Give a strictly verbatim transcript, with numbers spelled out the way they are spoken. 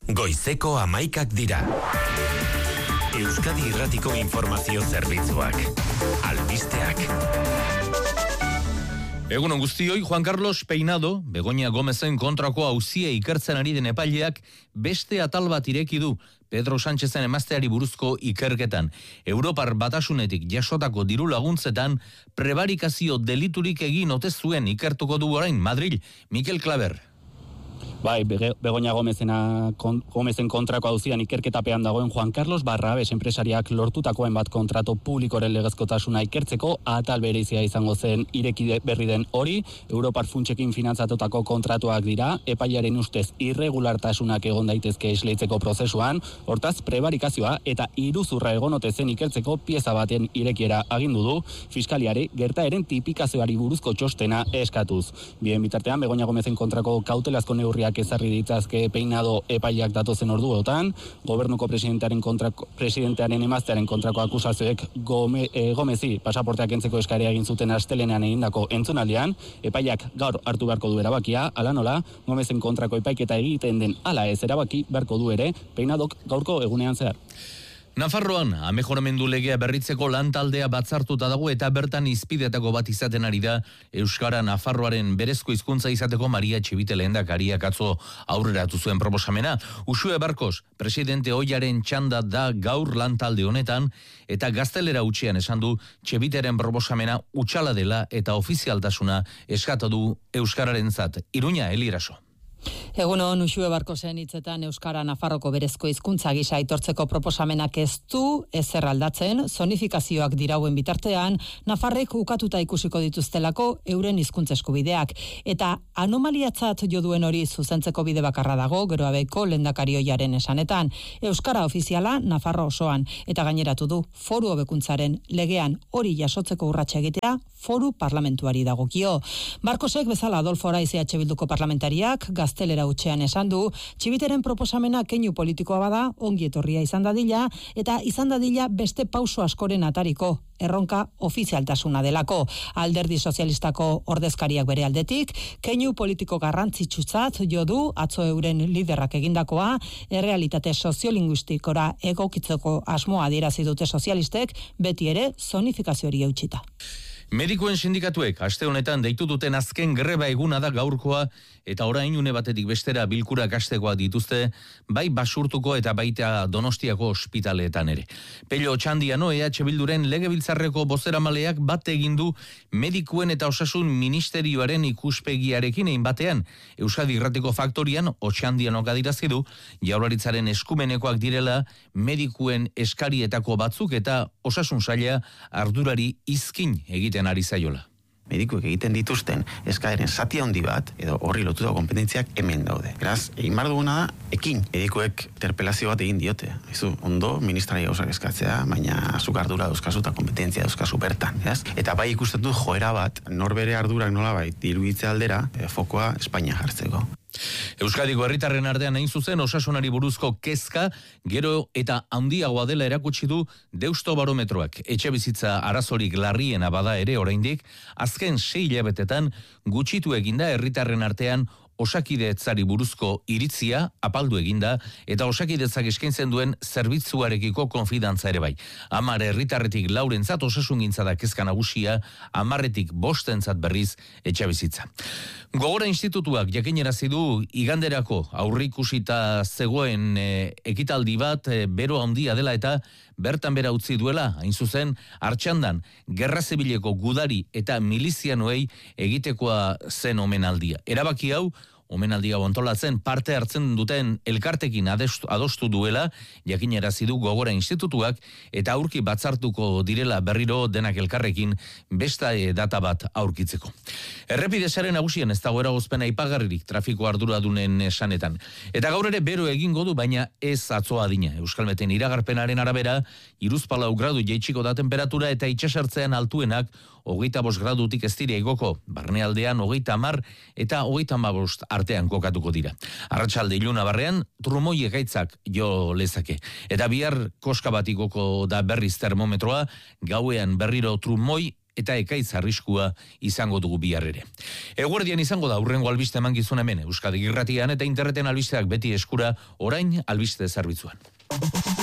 Goizeko hamaikak dira. Euskadi Irratiko Informazio Zerbitzuak. Albisteak. Egunon guztioi, Juan Carlos Peinado, Begoña Gómezen kontrako auzia ikertzen ari den epaileak beste atal bat ireki du Pedro Sánchezen emazteari buruzko ikerketan. Europar Batasunetik jasotako diru laguntzetan prebarikazio deliturik egin ote zuen ikertuko du orain Madril. Mikel Klaber. Bai, Begoña Gómezena, kon, Gómezen kontrako auzian ikerketapean dagoen Juan Carlos Barrabes enpresariak lortutakoen bat kontratu publikoren legezkotasuna ikertzeko atal berezia izango zen ireki berri den hori, Europar funtsekin finantzatutako kontratuak dira, epailearen ustez irregulartasunak egon daitezke esleitzeko prozesuan, hortaz prebarikazioa eta iruzurra egon ote zen ikertzeko pieza baten irekiera agindu du, fiskaliari gertaeren tipikazioari buruzko txostena eskatuz. Bien bitartean, Begoña Gómezen kontrako kautelazko neurriak ezarri ditzazke Peinado epaileak datozen orduotan, gobernuko presidentearen kontrako presidentearen emaztearen kontrako akusazioek Gome, e, Gomezi pasaporteak kentzeko eskaria egin zuten astelenean egindako entzunaldian, epaileak gaur hartu beharko du erabakia, hala nola, Gomezen kontrako epaiketa egiten den ala ez erabaki beharko du ere Peinadok gaurko egunean zehar. Nafarroan, amejoramendu legea berritzeko lantaldea batzartuta dago eta bertan izpidetako bat izaten ari da Euskara Nafarroaren berezko hizkuntza izateko Maria Txibite lehendakariak atzo aurreratu zuen proposamena. Uxue Barkos, presidente ohiaren txanda da gaur lantalde honetan eta gaztelera utxean esan du Txibiteren proposamena utxala dela eta ofizialtasuna eskatu du Euskararentzat. Iruña, Eliraso. Egunon, Uxue Barkosen hitzetan Euskara Nafarroko berezko hizkuntza gisa aitortzeko proposamenak ez du ezer aldatzen, zonifikazioak dirauen bitartean, Nafarrek ukatuta ikusiko dituztelako euren hizkuntza eskubideak. Eta anomaliatzat jo duen hori zuzentzeko bide bakarra dago, Geroabeko lehendakari ohiaren esanetan. Euskara ofiziala Nafarro osoan, eta gaineratu du foru hobekuntzaren legean hori jasotzeko urratsa egitea foru parlamentuari dagokio. Barkosek bezala Adolfo Araiz E H Bilduko parlamentariak gaztelera utxean esan du, Txibiteren proposamena keinu politikoa bada, ongi etorria izan dadila, eta izan dadila beste pauso askoren atariko, erronka ofizialtasuna delako. Alderdi sozialistako ordezkariak bere aldetik, keinu politiko garrantzitsutzat jo du atzo euren liderrak egindakoa, errealitate soziolinguistikora egokitzeko asmoa adierazi dute sozialistek, beti ere zonifikazioari eutxita. Medikuen sindikatuek aste honetan deitu duten azken greba eguna da gaurkoa eta orain une batetik bestera bilkurak hastekoak dituzte bai Basurtuko eta baita Donostiako ospitaleetan ere. Pello Otxandiano E H Bilduren legebiltzarreko bozeramaleak bat egin du medikuen eta osasun ministerioaren ikuspegiarekin egin batean. Euskadi Irratiko Faktorian Otxandianok adierazi du Jaurlaritzaren eskumenekoak direla medikuen eskarietako batzuk eta osasun saila ardurari izkin egiten ari zaiola. Medikuek egiten dituzten eskaderen zati handi bat, edo horri lotuta kompetentziak hemen daude. Beraz, egin behar duguna da, ekin. Medikuek interpelazio bat egin diote. Ezu, ondo, ministrai gauzak eskatzea, baina zuk ardura dauzkazu eta kompetentzia dauzkazu bertan. Ez? Eta bai ikusten dut joera bat, norbere ardurak nolabait dirubitze aldera, e, fokoa Espainia jartzeko. Euskadiko herritarren artean hain zuzen osasunari buruzko kezka gero eta handiagoa dela erakutsi du Deusto barometroak. Etxebizitza arazorik larriena bada ere oraindik, azken sei hilabetetan gutxitu eginda herritarren artean Osakidetzari buruzko iritzia apaldu eginda eta Osakidetzak eskaintzen duen zerbitzuarekiko konfidantza ere bai. Hamar herritarretik laurentzat osasungintza da kezka nagusia, hamarretik bostentzat berriz etxebizitza. Gogora Institutuak jakinarazi du iganderako aurreikusita zegoen e, ekitaldi bat e, bero handia dela eta bertan bera utzi duela, hain zuzen, Artxandan, gerra zibileko gudari eta milizianoei egitekoa zen omenaldia. Erabaki hau, omenaldia antolatzen parte hartzen duten elkartekin adostu, adostu duela, jakinarazi du Gogora Institutuak eta aurki batzartuko direla berriro denak elkarrekin besta e, data bat aurkitzeko. Errepidesaren nagusian ez dago eragozpena ipagarririk trafiko arduradunen esanetan. Eta gaur ere bero egingo du, baina ez atzoa adina. Euskalmeten iragarpenaren arabera, iruzpalau gradu jaitsiko da temperatura eta itxasartzean altuenak hogeita bost gradutik ez dira igoko, barnealdean hogeita hamar eta hogeita hamabost artean kokatuko dira. Arratsalde iluna barrean, trumoi egaitzak jo lezake. Eta bihar koska bat igoko da berriz termometroa, gauean berriro trumoi eta ekaitz arriskua izango dugu bihar ere. Eguerdian izango da hurrengo albiste emankizun hemen Euskadi Irratian eta interneten albisteak beti eskura orain albiste zerbitzuan.